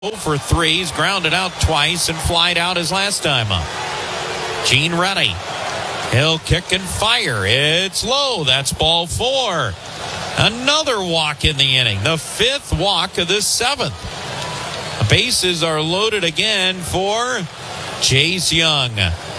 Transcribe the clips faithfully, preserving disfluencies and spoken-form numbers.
oh for three. He's grounded out twice and flied out his last time up. Gene ready. He'll kick and fire. It's low. That's ball four. Another walk in the inning. The fifth walk of this seventh. The bases are loaded again for Jace Jung.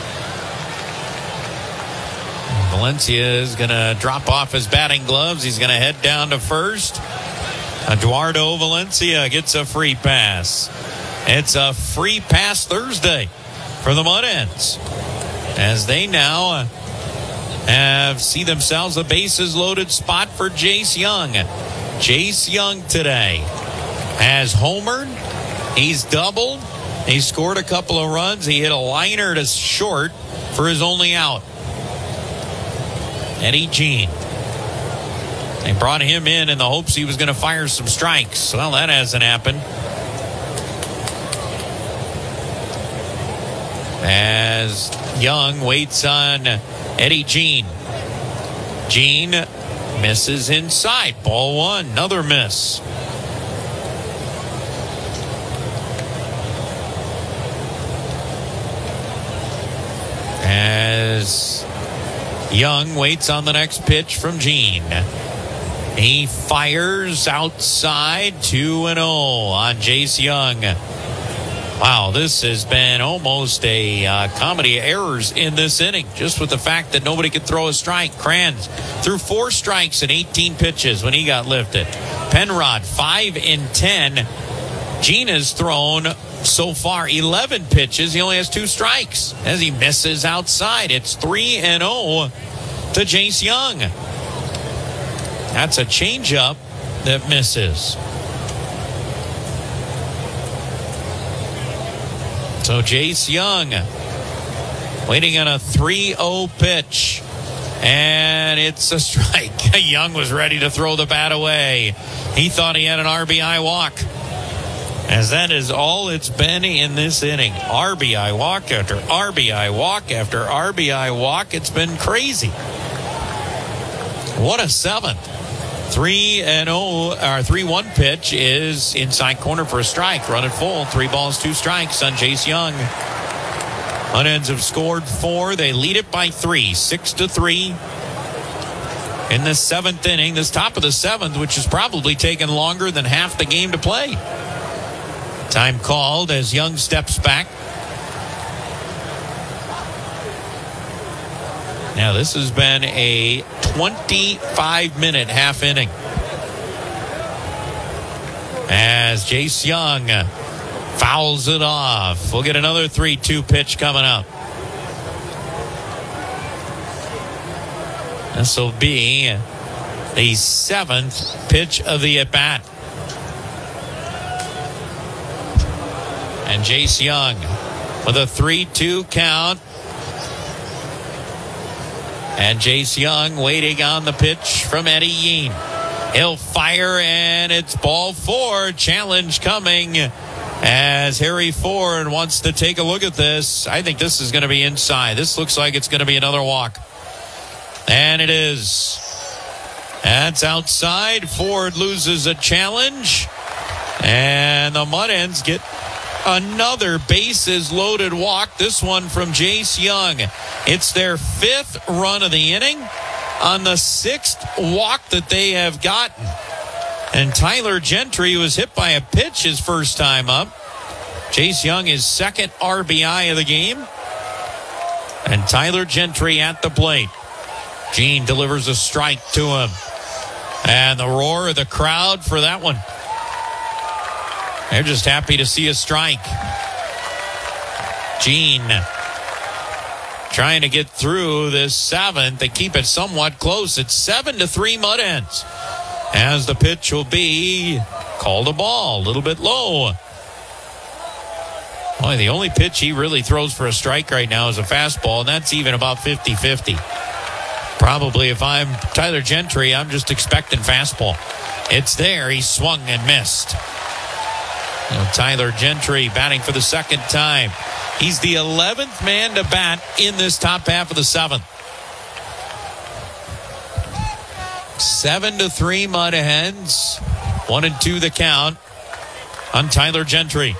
Valencia is going to drop off his batting gloves. He's going to head down to first. Eduardo Valencia gets a free pass. It's a free pass Thursday for the Mud Hens, as they now have see themselves a bases loaded spot for Jace Jung. Jace Jung today has homered. He's doubled. He scored a couple of runs. He hit a liner to short for his only out. Eddie Jean. They brought him in in the hopes he was going to fire some strikes. Well, that hasn't happened. As Young waits on Eddie Jean. Jean misses inside. Ball one. Another miss. As Young waits on the next pitch from Jean. He fires outside. two and oh on Jace Jung. Wow, this has been almost a uh, comedy of errors in this inning, just with the fact that nobody could throw a strike. Kranz threw four strikes in eighteen pitches when he got lifted. Penrod, five in ten. Jean has thrown so far eleven pitches. He only has two strikes as he misses outside. It's three and oh to Jace Jung. That's a changeup that misses. So Jace Jung waiting on a three oh pitch. And it's a strike. Young was ready to throw the bat away. He thought he had an R B I walk, as that is all it's been in this inning. R B I walk after R B I walk after R B I walk. It's been crazy. What a seventh. Three and oh, or three one pitch is inside corner for a strike. Run it full. Three balls, two strikes on Jace Jung. Mud Hens have scored four. They lead it by three, six to three. In the seventh inning, this top of the seventh, which has probably taken longer than half the game to play. Time called as Young steps back. Now, this has been a twenty-five minute half inning, as Jace Jung fouls it off. We'll get another three two pitch coming up. This will be the seventh pitch of the at-bat. And Jace Jung with a three two count. And Jace Jung waiting on the pitch from Eddie Jean. He'll fire, and it's ball four. Challenge coming as Harry Ford wants to take a look at this. I think this is going to be inside. This looks like it's going to be another walk. And it is. That's outside. Ford loses a challenge. And the Mud Hens get another bases loaded walk, this one from Jace Jung. It's their fifth run of the inning on the sixth walk that they have gotten. And Tyler Gentry was hit by a pitch his first time up. Jace Jung is second R B I of the game. And Tyler Gentry at the plate. Jean delivers a strike to him. And the roar of the crowd for that one. They're just happy to see a strike. Jean trying to get through this seventh and keep it somewhat close. It's seven to three Mud Hens, as the pitch will be called a ball, a little bit low. Boy, the only pitch he really throws for a strike right now is a fastball, and that's even about fifty fifty. Probably if I'm Tyler Gentry, I'm just expecting fastball. It's there. He swung and missed. Now, Tyler Gentry batting for the second time. He's the eleventh man to bat in this top half of the seventh. Seven to three Mud Hens. One and two the count. on Tyler Gentry.